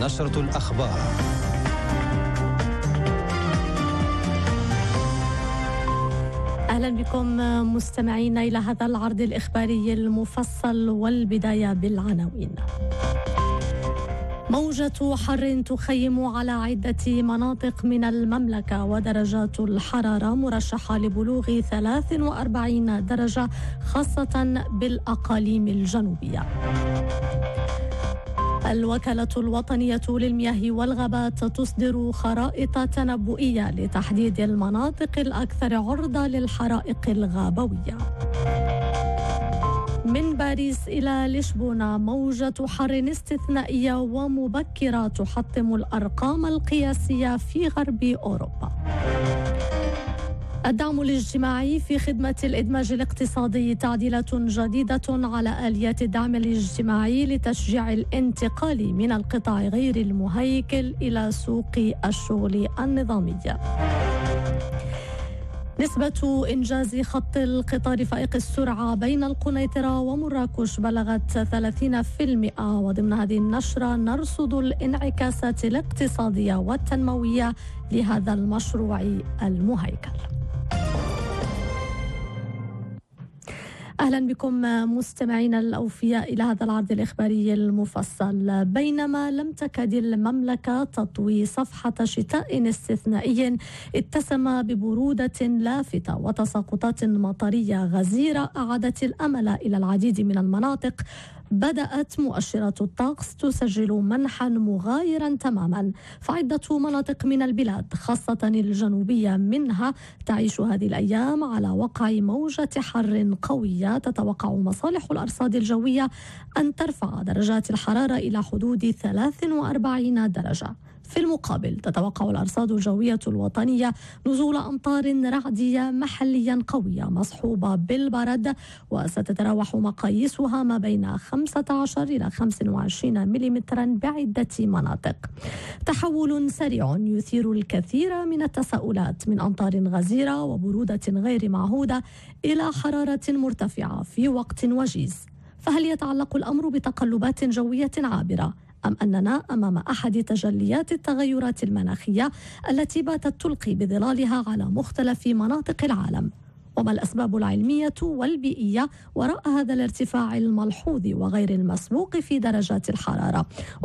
نشرة الأخبار. أهلا بكم مستمعين إلى هذا العرض الإخباري المفصل، والبداية بالعناوين. موجة حر تخيم على عدة مناطق من المملكة، ودرجات الحرارة مرشحة لبلوغ 43 درجة خاصة بالأقاليم الجنوبية. الوكالة الوطنية للمياه والغابات تصدر خرائط تنبؤية لتحديد المناطق الأكثر عرضة للحرائق الغابوية. من باريس إلى لشبونة، موجة حر استثنائية ومبكرة تحطم الأرقام القياسية في غرب أوروبا. الدعم الاجتماعي في خدمة الإدماج الاقتصادي، تعديلات جديدة على آليات الدعم الاجتماعي لتشجيع الانتقال من القطاع غير المهيكل إلى سوق الشغل النظامية. نسبة إنجاز خط القطار فائق السرعة بين القنيطرة ومراكش بلغت 30%، وضمن هذه النشرة نرصد الانعكاسات الاقتصادية والتنموية لهذا المشروع المهيكل. أهلا بكم مستمعين الأوفياء إلى هذا العرض الإخباري المفصل. بينما لم تكد المملكة تطوي صفحة شتاء استثنائي اتسم ببرودة لافتة وتساقطات مطرية غزيرة أعادت الأمل إلى العديد من المناطق، بدأت مؤشرات الطقس تسجل منحا مغايرا تماما، فعدة مناطق من البلاد خاصة الجنوبية منها تعيش هذه الأيام على وقع موجة حر قوية. تتوقع مصالح الأرصاد الجوية أن ترفع درجات الحرارة إلى حدود 43 درجة. في المقابل تتوقع الأرصاد الجوية الوطنية نزول أمطار رعدية محليا قوية مصحوبة بالبرد، وستتراوح مقاييسها ما بين 15 إلى 25 ملم بعدة مناطق. تحول سريع يثير الكثير من التساؤلات، من أمطار غزيرة وبرودة غير معهودة إلى حرارة مرتفعة في وقت وجيز. فهل يتعلق الأمر بتقلبات جوية عابرة، أم أننا أمام أحد تجليات التغيرات المناخية التي باتت تلقي بظلالها على مختلف مناطق العالم؟ وما الأسباب العلمية والبيئية وراء هذا الارتفاع الملحوظ وغير المسبوق في درجات الحرارة؟